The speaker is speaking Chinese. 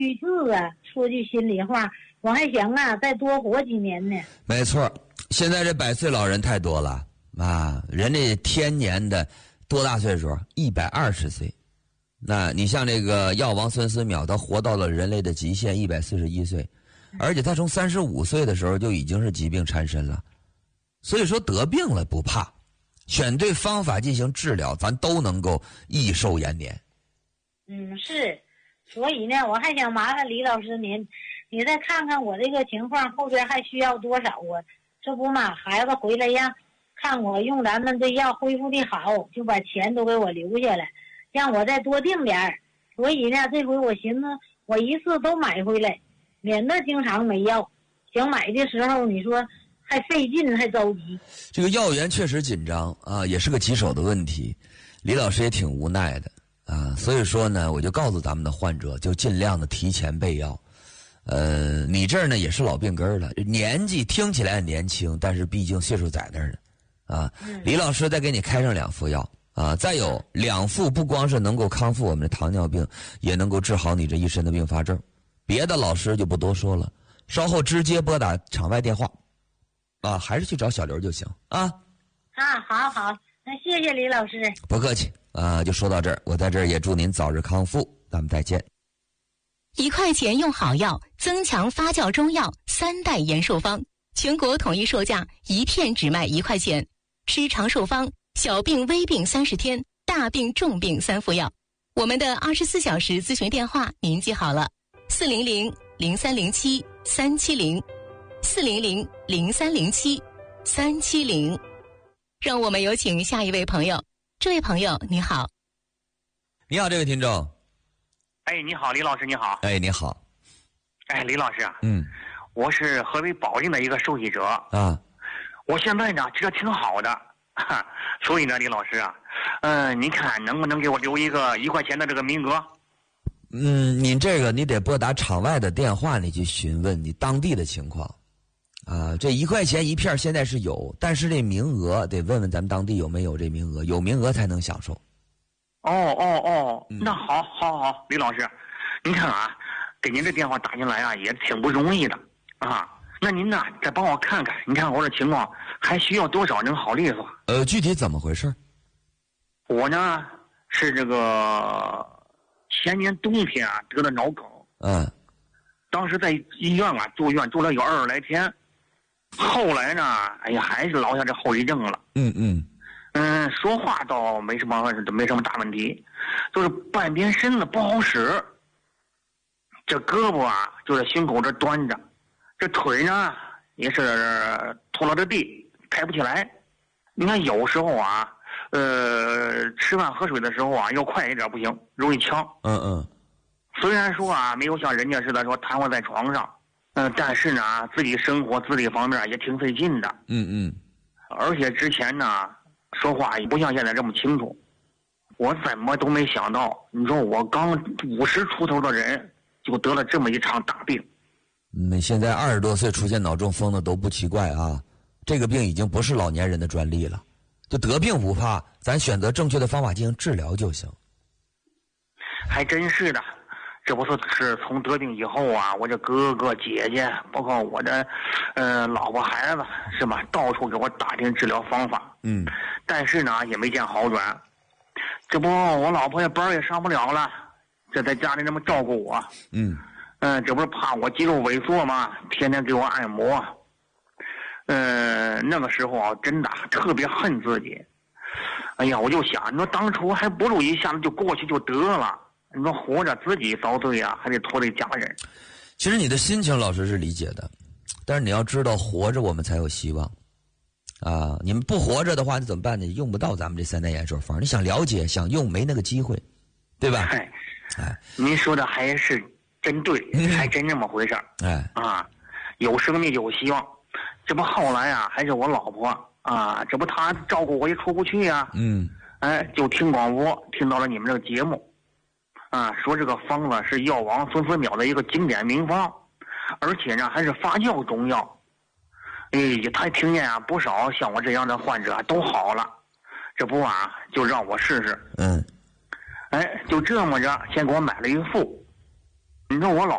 去世啊。说句心里话，我还想啊，再多活几年呢。 没错，现在这100岁老人太多了啊，人家天年的多大岁数？120岁。那你像这个药王孙思邈，他活到了人类的极限141岁，而且他从35岁的时候就已经是疾病缠身了。所以说得病了不怕，选对方法进行治疗，咱都能够益寿延年。 是，所以呢，我还想麻烦李老师你再看看我这个情况后边还需要多少啊？这不嘛，孩子回来呀，看我用咱们这药恢复的好，就把钱都给我留下来，让我再多订点儿。所以呢，这回我寻思我一次都买回来，免得经常没药。想买的时候你说还费劲还着急。 这个药源确实紧张啊，也是个棘手的问题。李老师也挺无奈的啊，所以说呢，我就告诉咱们的患者，就尽量的提前备药。你这儿呢也是老病根了，年纪听起来很年轻，但是毕竟岁数在那儿呢啊。李老师再给你开上2副药啊，再有2副不光是能够康复我们的糖尿病，也能够治好你这一身的并发症。别的老师就不多说了，稍后直接拨打场外电话啊，还是去找小刘就行啊。 好，那谢谢李老师。 不客气啊，就说到这儿，我在这儿也祝您早日康复，咱们再见。 1块钱用好药，增强发酵中药3代延寿方，全国统一售价1片只卖1块钱。吃长寿方，小病微病30天，大病重病3副药。我们的24小时咨询电话您记好了：400-0307-370，400-0307-370。让我们有请下一位朋友。这位朋友你好。 你好，这位听众。 你好，李老师，你好。 你好。 李老师啊， 我是河北保定的一个受益者啊。 我现在呢治得挺好的，所以呢，李老师啊，您看能不能给我留一个1块钱的这个名额？ 您这个你得拨打场外的电话，你去询问你当地的情况啊。这1块钱1片现在是有，但是这名额得问问咱们当地有没有这名额，有名额才能享受。 那好，李老师，您看啊，给您这电话打进来啊，也挺不容易的啊。那您呢，再帮我看看，你看我这情况还需要多少能好利索？ 具体怎么回事？ 我呢是这个前年冬天啊得的脑梗，当时在医院啊住院住了有20来天，后来呢，还是落下这后遗症了。说话倒没什么大问题，就是半边身子不好使。这胳膊啊就在胸口这端着，这腿呢也是拖拉着地，抬不起来。你看有时候啊，吃饭喝水的时候啊要快一点不行，容易呛。虽然说啊没有像人家似的说瘫痪在床上，但是呢自己生活自理方面也挺费劲的。而且之前呢说话也不像现在这么清楚，我怎么都没想到，你说我刚50出头的人就得了这么一场大病。 现在20多岁出现脑中风的都不奇怪啊，这个病已经不是老年人的专利了。就得病不怕，咱选择正确的方法进行治疗就行。 还真是的，这不是从得病以后啊，我这哥哥姐姐，包括我的老婆孩子是吧，到处给我打听治疗方法。但是呢也没见好转。这不我老婆也班也上不了了，这在家里那么照顾我。这不是怕我肌肉萎缩吗？天天给我按摩。那个时候啊真的特别恨自己。我就想，你说当初还不如一下子就过去就得了。你说活着自己遭罪啊，还得拖累家人。 其实你的心情老师是理解的，但是你要知道活着我们才有希望啊！你们不活着的话你怎么办呢？你用不到咱们这3代延寿方，你想了解想用没那个机会，对吧？ 您说的还是真对，还真这么回事儿。有生命就有希望。这不后来啊还是我老婆啊，这不她照顾我也出不去呀。就听广播听到了你们这个节目说这个方子是药王孙思邈的一个经典名方，而且呢还是发酵中药。他听见啊不少像我这样的患者都好了，这不啊就让我试试。就这么着先给我买了1副。 你说我老